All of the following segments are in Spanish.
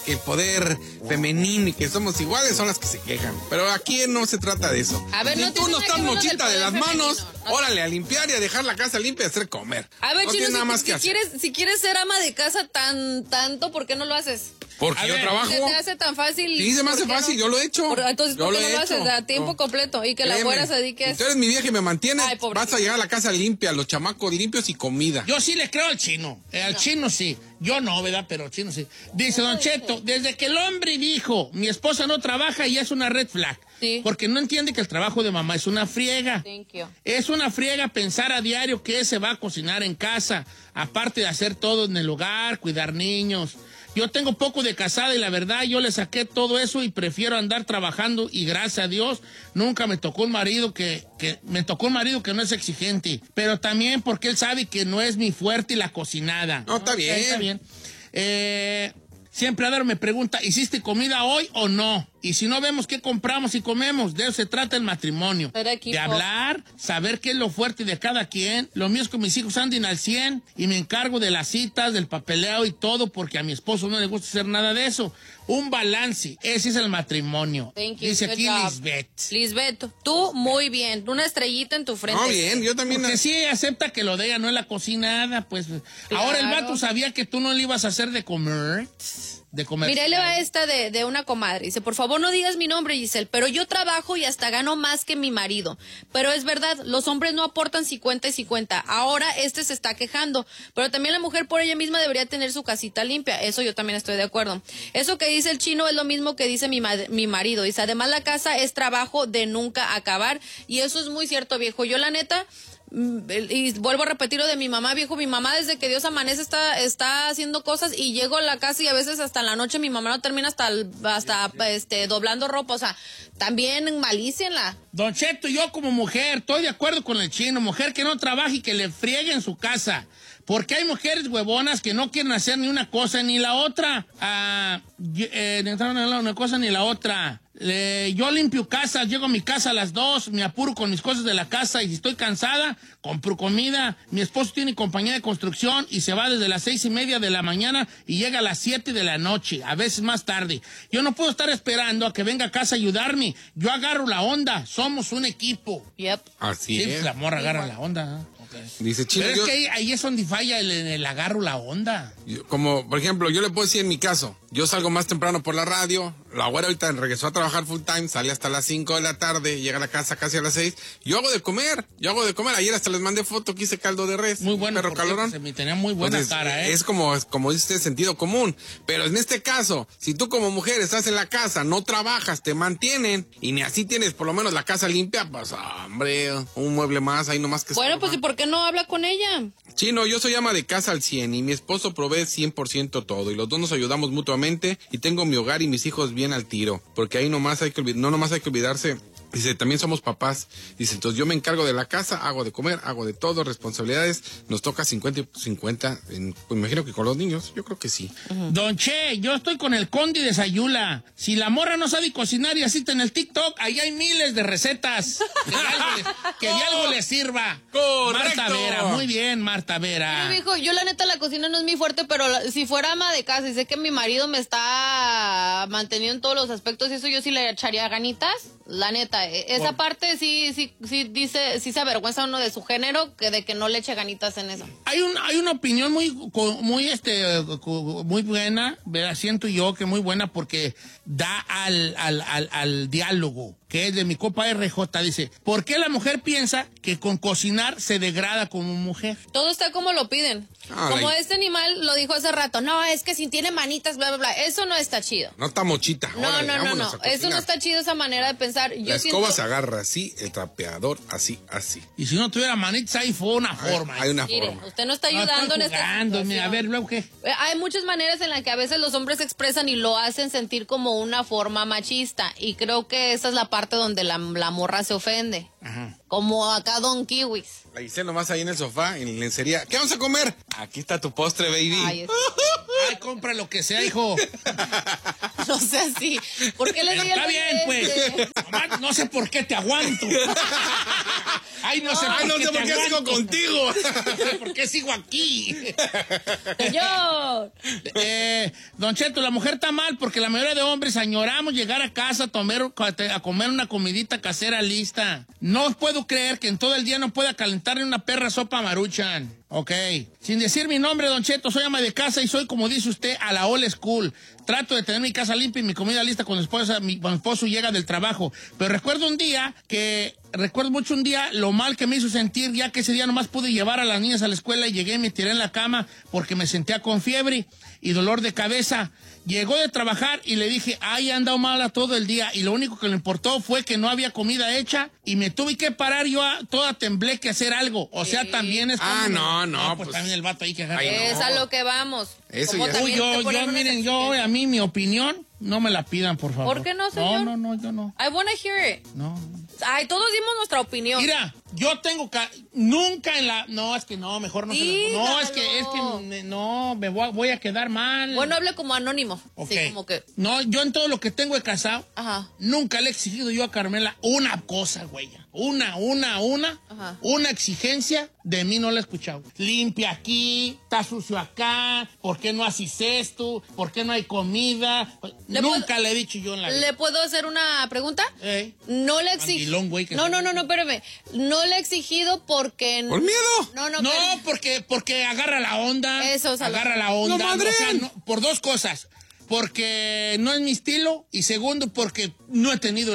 que el poder femenino y que somos iguales son las que se quejan. Pero aquí no se trata de eso. A ver, si no tú no estás mochita de las manos, no. órale, a limpiar y a dejar la casa limpia y hacer comer. A ver, no Chino, tienes nada más que hacer. Si quieres ser ama de casa tanto, ¿por qué no lo haces? Porque yo trabajo. Se te hace tan fácil. Sí, se me hace fácil, yo lo he hecho. Entonces, ¿por qué no lo haces a tiempo completo? Y que la güera se dedique a eso. Tú eres mi vieja y me mantienes. Ay, vas a llegar a la casa limpia, los chamacos limpios y comida. Yo sí le creo al Chino. Al Chino sí. Yo no, ¿verdad? Pero al Chino sí. Dice Don Cheto, desde que el hombre dijo, mi esposa no trabaja, y es una red flag. Sí. Porque no entiende que el trabajo de mamá es una friega. Thank you. Es una friega pensar a diario que se va a cocinar en casa, aparte de hacer todo en el hogar, cuidar niños. Yo tengo poco de casada y la verdad yo le saqué todo eso y prefiero andar trabajando y gracias a Dios nunca me tocó un marido que no es exigente, pero también porque él sabe que no es mi fuerte y la cocinada. No, está bien. Está bien. Siempre Adaro me pregunta, ¿hiciste comida hoy o no? Y si no vemos qué compramos y comemos, de eso se trata el matrimonio. De hablar, saber qué es lo fuerte de cada quien. Lo mío es que mis hijos anden al 100 y me encargo de las citas, del papeleo y todo, porque a mi esposo no le gusta hacer nada de eso. Un balance, ese es el matrimonio. Thank you. Dice Good aquí job. Lisbeth. Lisbeth, tú muy bien. Una estrellita en tu frente. No, bien, yo también. Porque sí acepta que lo de ella no es la cocinada, pues. Claro. Ahora el vato sabía que tú no le ibas a hacer de comer. Mira, ahí le va esta de una comadre. Dice, por favor no digas mi nombre, Giselle, pero yo trabajo y hasta gano más que mi marido. Pero es verdad, los hombres no aportan 50 y 50. Ahora se está quejando. Pero también la mujer por ella misma debería tener su casita limpia. Eso yo también estoy de acuerdo. Eso que dice el Chino es lo mismo que dice mi marido. Dice, además la casa es trabajo de nunca acabar. Y eso es muy cierto, viejo. Yo la neta... Y vuelvo a repetir lo de mi mamá, viejo. Mi mamá desde que Dios amanece está haciendo cosas y llego a la casa y a veces hasta la noche mi mamá no termina hasta doblando ropa. O sea, también malícienla. Don Cheto, yo como mujer estoy de acuerdo con el Chino. Mujer que no trabaje y que le friegue en su casa. Porque hay mujeres huevonas que no quieren hacer ni una cosa ni la otra. Una cosa ni la otra. Yo limpio casas, llego a mi casa a las 2, me apuro con mis cosas de la casa y si estoy cansada, compro comida. Mi esposo tiene compañía de construcción y se va desde las 6:30 de la mañana y llega a las 7 de la noche, a veces más tarde. Yo no puedo estar esperando a que venga a casa a ayudarme. Yo agarro la onda, somos un equipo. Yep. Así Sí, es. la morra agarra la onda. Okay. Dice Chino, pero es que ahí es donde falla el agarro la onda. Como, por ejemplo, yo le puedo decir en mi caso, yo salgo más temprano por la radio, la güera ahorita regresó a trabajar full time, sale hasta las 5 de la tarde, llega a la casa casi a las 6, yo hago de comer, ayer hasta les mandé foto que hice caldo de res, muy bueno, perro calorón. Se me tenía muy buena cara, Es como dice usted, sentido común, pero en este caso, si tú como mujer estás en la casa, no trabajas, te mantienen, y ni así tienes por lo menos la casa limpia, pues hombre, un mueble más, ahí nomás que... Bueno, pues ¿y por qué no habla con ella? Chino, yo soy ama de casa al 100 y mi esposo provee 100% todo y los dos nos ayudamos mutuamente y tengo mi hogar y mis hijos bien al tiro, porque ahí no nomás hay que olvidarse. Dice, también somos papás. Dice, entonces yo me encargo de la casa, hago de comer, hago de todo, responsabilidades. Nos toca 50 y 50. Pues me imagino que con los niños, yo creo que sí. Don Che, yo estoy con el Condi de Sayula. Si la morra no sabe cocinar y así en el TikTok, ahí hay miles de recetas. Que de algo les sirva. Correcto. Marta Vera, muy bien, Marta Vera. Sí, viejo, yo la neta la cocina no es mi fuerte, pero si fuera ama de casa y sé que mi marido me está manteniendo en todos los aspectos y eso yo sí le echaría ganitas, la neta. Esa parte sí dice, sí se avergüenza uno de su género que de que no le eche ganitas en eso. Hay una opinión muy buena, ¿verdad? Siento yo que muy buena porque da al diálogo, que es de mi copa RJ, dice, ¿por qué la mujer piensa que con cocinar se degrada como mujer? Todo está como lo piden. Como este animal lo dijo hace rato, no, es que si tiene manitas, bla, bla, bla, eso no está chido. No está mochita. No, eso no está chido, esa manera de pensar. La escoba se agarra así, el trapeador así. Y si no tuviera manitas, ahí fue una forma. Hay una Mire, forma. usted no está ayudando en esta situación. A ver, luego qué. Hay muchas maneras en las que a veces los hombres se expresan y lo hacen sentir como una forma machista. Y creo que esa es la parte donde la morra se ofende. Ajá. Como acá Don Kiwis. La hice nomás ahí en el sofá, en la lencería. ¿Qué vamos a comer? Aquí está tu postre, baby. Ay, compra lo que sea, hijo. No sé así. ¿Por qué le Pero digo está bien, pues. Nomás no sé por qué te aguanto. Ay, no sé por qué sigo contigo. ¿Por qué sigo aquí? Señor. Don Cheto, la mujer está mal porque la mayoría de hombres añoramos llegar a casa a comer una comidita casera lista. No puedo creer que en todo el día no pueda calentarle una perra sopa Maruchan. Ok. Sin decir mi nombre, Don Cheto, soy ama de casa y soy, como dice usted, a la old school. Trato de tener mi casa limpia y mi comida lista cuando mi esposo llega del trabajo. Pero recuerdo mucho un día lo mal que me hizo sentir, ya que ese día nomás pude llevar a las niñas a la escuela y llegué y me tiré en la cama porque me sentía con fiebre y dolor de cabeza. Llegó de trabajar y le dije, ay, he andado mala todo el día. Y lo único que le importó fue que no había comida hecha y me tuve que parar yo toda temblé que hacer algo. O sea, también es como... No, pues también el vato ahí que agarra. Es a lo que vamos. Eso Como ya. también A mí mi opinión, no me la pidan, por favor. ¿Por qué no, señor? No, yo no. I wanna hear it. No. Ay, todos dimos nuestra opinión. Mira, yo tengo nunca en la... No, es que no, mejor no se lo... No, es que no, me voy a quedar mal. Bueno, hable como anónimo. Ok. Sí, como que... No, yo en todo lo que tengo de casado, Ajá. nunca le he exigido yo a Carmela una cosa, güey. Ajá. Una exigencia de mí no la he escuchado. Limpia aquí, está sucio acá, ¿por qué no haces esto? ¿Por qué no hay comida? Nunca le he dicho yo en la vida. ¿Le puedo hacer una pregunta? No le exigí. No, espérame. No le he exigido porque... ¿Por miedo? No, No, porque agarra la onda. Eso, o sea, agarra la onda. ¡No, madre! O sea, por dos cosas. Porque no es mi estilo y segundo porque no he tenido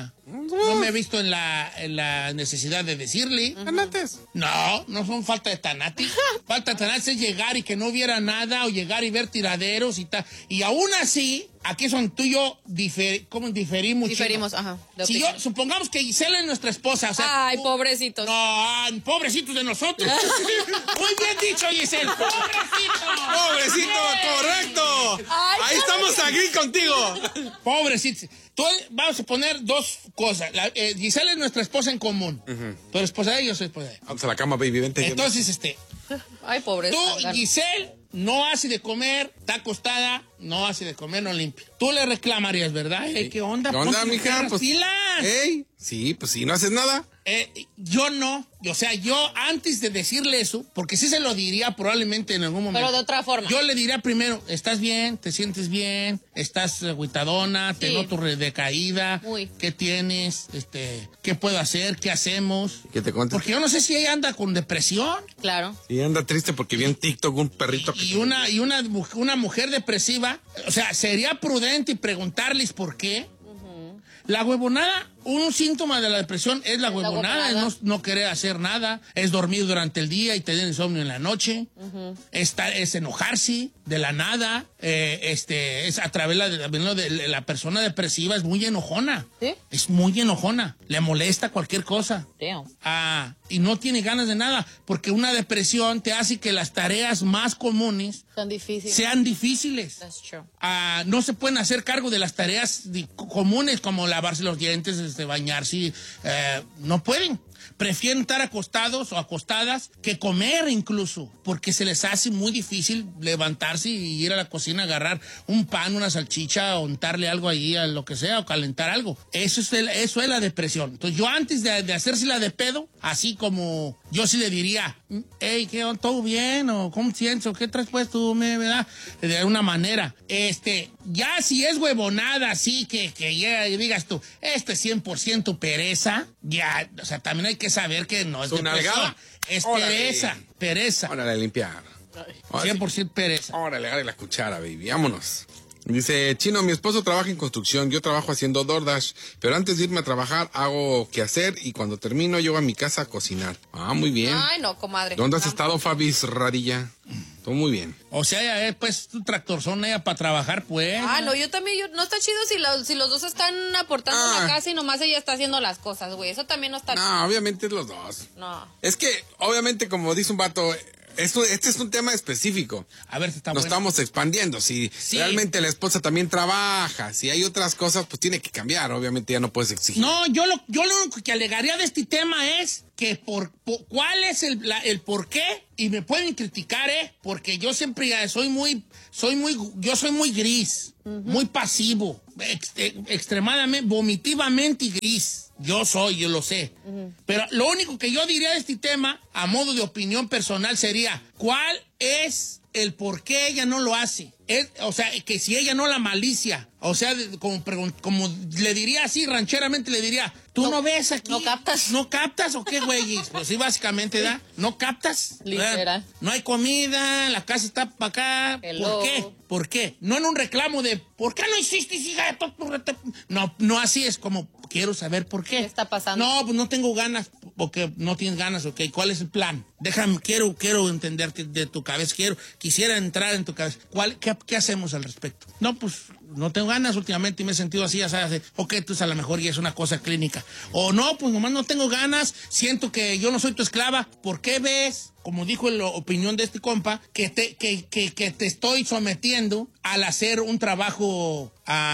no me he visto en la necesidad de decirle. ¿Tanates? No son falta de tanates. Falta de tanates es llegar y que no hubiera nada o llegar y ver tiraderos y tal. Y aún así, aquí son tú y yo diferimos. Diferimos, ajá. Supongamos que Gisela es nuestra esposa. O sea, ay, pobrecitos. No, pobrecitos de nosotros. Muy bien dicho, Gisela. ¡Pobrecito, correcto! Ay, ahí estamos aquí contigo. Pobrecito. Vamos a poner dos cosas. Gisela es nuestra esposa en común. Tú eres esposa de ella, yo soy esposa de ella. Vamos a la cama, baby, vente. Entonces, Ay, pobre. tú, Giselle, no hace de comer, está acostada, no hace de comer, no limpia. Tú le reclamarías, ¿verdad? ¿Qué onda? ¿Qué onda, Ponte mija? las Pues, pilas. Sí, pues si no haces nada. Yo no. O sea, yo antes de decirle eso, porque sí se lo diría probablemente en algún momento. Pero de otra forma. Yo le diría primero, ¿estás bien? ¿Te sientes bien? ¿Estás agüitadona? ¿Te noto decaída? Muy. ¿Qué tienes? ¿Qué puedo hacer? ¿Qué hacemos? ¿Qué te cuentas? Porque yo no sé si ella anda con depresión. Claro. Y anda triste porque vi en TikTok un perrito Y una mujer depresiva. O sea, sería prudente preguntarles por qué. La huevonada, un síntoma de la depresión es la huevonada, es no querer hacer nada, es dormir durante el día y tener insomnio en la noche, es enojarse de la nada, es a través de la persona depresiva es muy enojona. ¿Sí? Es muy enojona, le molesta cualquier cosa. Damn. Y no tiene ganas de nada, porque una depresión te hace que las tareas más comunes sean difíciles. That's true. No se pueden hacer cargo de las tareas comunes como lavarse los dientes, bañarse, no pueden. Prefieren estar acostados o acostadas que comer incluso, porque se les hace muy difícil levantarse y ir a la cocina a agarrar un pan, una salchicha, o untarle algo ahí a lo que sea, o calentar algo. Eso es la depresión. Entonces yo antes de hacérsela de pedo, así como yo sí le diría, hey, ¿qué onda? ¿Todo bien? ¿O cómo sientes? ¿O qué traes pues tú? ¿Verdad? De una manera. Ya si es huevonada, así que ya digas tú, es 100% pereza, ya, o sea, también hay que saber que no es depresión, es pereza. Órale, a limpiar. 100% pereza. Órale, agarre la cuchara, baby, vámonos. Dice, Chino, mi esposo trabaja en construcción, yo trabajo haciendo DoorDash, pero antes de irme a trabajar hago qué hacer y cuando termino llego a mi casa a cocinar. Muy bien. Ay, no, comadre. ¿Dónde has estado, Fabis Radilla? Todo muy bien. O sea, pues tu tractorzón ella para trabajar, pues. No, yo también, no está chido si los dos están aportando en la casa y nomás ella está haciendo las cosas, güey. Eso también no está chido. No, obviamente es los dos. No. Es que, obviamente, como dice un vato, este es un tema específico. A ver si está Nos bueno. estamos expandiendo. Si realmente la esposa también trabaja, si hay otras cosas, pues tiene que cambiar. Obviamente ya no puedes exigir. No, yo lo único que alegaría de este tema es que ¿cuál es el por qué? Y me pueden criticar, porque yo siempre soy muy gris, muy pasivo. extremadamente, vomitivamente gris. Yo lo sé. Pero lo único que yo diría de este tema, a modo de opinión personal, sería, ¿cuál es el por qué ella no lo hace? O sea, que si ella no la malicia, o sea, como le diría así, rancheramente le diría, ¿tú no ves aquí? ¿No captas? ¿No captas o qué, güey? Pues sí, básicamente, ¿da? ¿No captas? Literal. No hay comida, la casa está para acá. Hello. ¿Por qué? ¿Por qué? No en un reclamo de, ¿por qué no hiciste, hija? No así es como, quiero saber por qué. ¿Qué está pasando? No, pues no tengo ganas, porque no tienes ganas, ok. ¿Cuál es el plan? Déjame, quiero entenderte de tu cabeza, quisiera entrar en tu cabeza. ¿Qué hacemos al respecto? No, pues no tengo ganas últimamente y me he sentido así, ya sabes. Ok, entonces a lo mejor ya es una cosa clínica. O no, pues nomás no tengo ganas, siento que yo no soy tu esclava. ¿Por qué ves, como dijo la opinión de este compa, que te estoy sometiendo al hacer un trabajo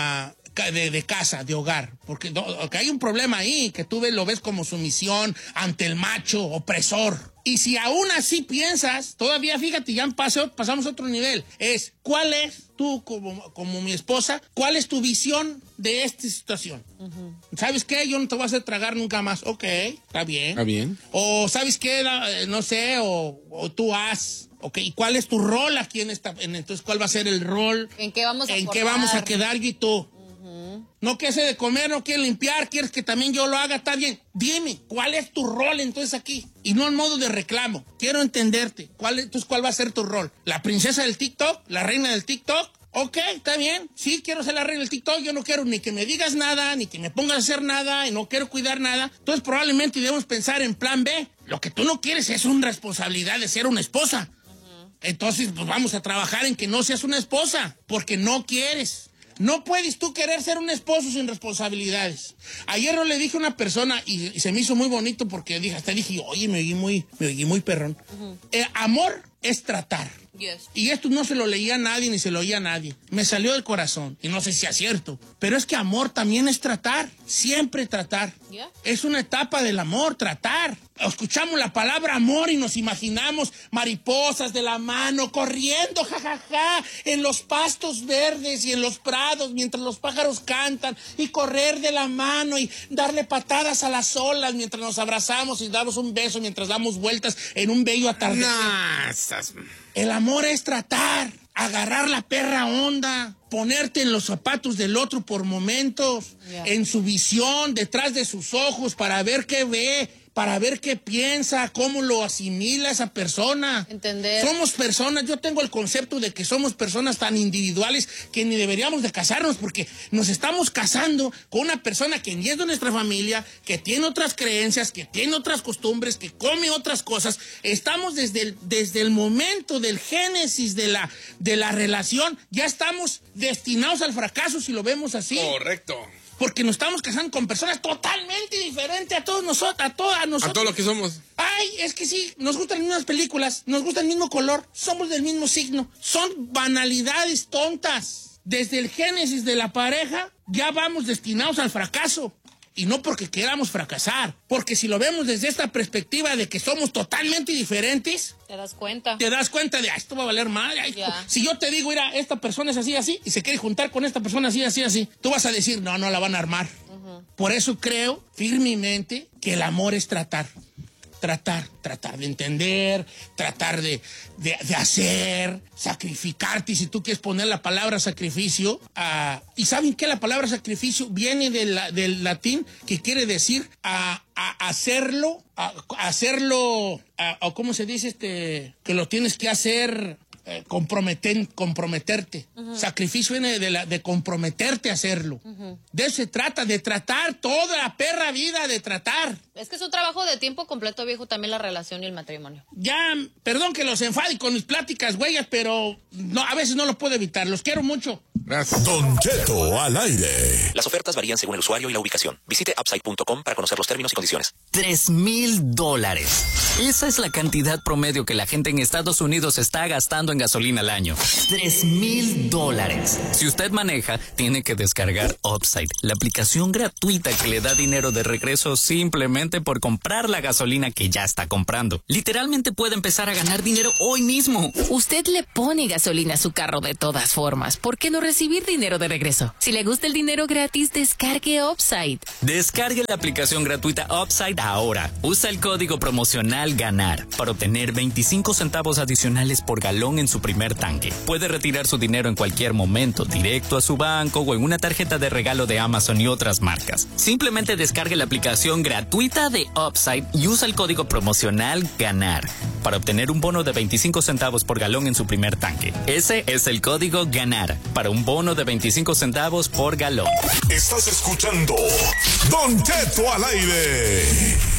de casa, de hogar? Porque hay un problema ahí, que tú lo ves como sumisión ante el macho opresor. Y si aún así piensas, todavía fíjate, ya pasamos a otro nivel. ¿Cuál es tú, como mi esposa, cuál es tu visión de esta situación? ¿Sabes qué? Yo no te voy a hacer tragar nunca más. Ok, está bien. Está bien. O ¿sabes qué? No sé, o tú haz. Ok, ¿y cuál es tu rol aquí entonces, ¿cuál va a ser el rol? ¿En qué vamos a ¿En acordar? qué vamos a quedar yo y tú? No quieres de comer, no quieres limpiar, quieres que también yo lo haga, está bien. Dime, ¿cuál es tu rol entonces aquí? Y no en modo de reclamo. Quiero entenderte. Entonces, ¿cuál va a ser tu rol? ¿La princesa del TikTok? ¿La reina del TikTok? Ok, está bien. Sí, quiero ser la reina del TikTok. Yo no quiero ni que me digas nada, ni que me pongas a hacer nada, y no quiero cuidar nada. Entonces, probablemente debemos pensar en plan B. Lo que tú no quieres es una responsabilidad de ser una esposa. Entonces, pues vamos a trabajar en que no seas una esposa, porque no quieres. No puedes tú querer ser un esposo sin responsabilidades. Ayer yo le dije a una persona y se me hizo muy bonito porque dije, oye, me oí muy perrón. Amor es tratar. Yes. Y esto no se lo leía a nadie ni se lo oía a nadie. Me salió del corazón y no sé si es cierto. Pero es que amor también es tratar. Siempre tratar. Yeah. Es una etapa del amor, tratar. Escuchamos la palabra amor y nos imaginamos mariposas de la mano corriendo, jajaja, en los pastos verdes y en los prados mientras los pájaros cantan, y correr de la mano y darle patadas a las olas mientras nos abrazamos y damos un beso mientras damos vueltas en un bello atardecer. El amor es tratar, agarrar la perra onda, ponerte en los zapatos del otro por momentos, en su visión, detrás de sus ojos, para ver qué ve, para ver qué piensa, cómo lo asimila esa persona. Entender. Somos personas, yo tengo el concepto de que somos personas tan individuales que ni deberíamos de casarnos, porque nos estamos casando con una persona que ni es de nuestra familia, que tiene otras creencias, que tiene otras costumbres, que come otras cosas. Estamos desde el momento del génesis de la relación, ya estamos destinados al fracaso si lo vemos así. Correcto. Porque nos estamos casando con personas totalmente diferentes a todos nosotros, a todos lo que somos. Ay, es que sí, nos gustan las mismas películas, nos gusta el mismo color, somos del mismo signo. Son banalidades tontas. Desde el génesis de la pareja ya vamos destinados al fracaso. Y no porque queramos fracasar, porque si lo vemos desde esta perspectiva de que somos totalmente diferentes, te das cuenta. Te das cuenta de, esto va a valer madre. Si yo te digo, mira, esta persona es así, y se quiere juntar con esta persona así, tú vas a decir, no la van a armar. Por eso creo firmemente que el amor es tratar de entender, tratar de hacer, sacrificarte, y si tú quieres poner la palabra sacrificio, y ¿saben qué? La palabra sacrificio viene del latín, que quiere decir hacerlo, o ¿cómo se dice? Que lo tienes que hacer, comprometerte. Sacrificio viene de comprometerte a hacerlo. De eso se trata, de tratar toda la perra vida, de tratar. Es que es un trabajo de tiempo completo, viejo, también la relación y el matrimonio. Ya, perdón que los enfade con mis pláticas, güeyas, pero no, a veces no lo puedo evitar. Los quiero mucho. Gracias. Don Cheto al aire. Las ofertas varían según el usuario y la ubicación. Visite Upside.com para conocer los términos y condiciones. $3,000. Esa es la cantidad promedio que la gente en Estados Unidos está gastando en gasolina al año. $3,000. Si usted maneja, tiene que descargar Upside, la aplicación gratuita que le da dinero de regreso simplemente simplemente por comprar la gasolina que ya está comprando. Literalmente puede empezar a ganar dinero hoy mismo. Usted le pone gasolina a su carro de todas formas. ¿Por qué no recibir dinero de regreso? Si le gusta el dinero gratis, descargue Upside. Descargue la aplicación gratuita Upside ahora. Usa el código promocional GANAR para obtener 25 centavos adicionales por galón en su primer tanque. Puede retirar su dinero en cualquier momento, directo a su banco o en una tarjeta de regalo de Amazon y otras marcas. Simplemente descargue la aplicación gratuita de Upside y usa el código promocional GANAR para obtener un bono de 25 centavos por galón en su primer tanque. Ese es el código GANAR para un bono de 25 centavos por galón. Estás escuchando Don Cheto al aire.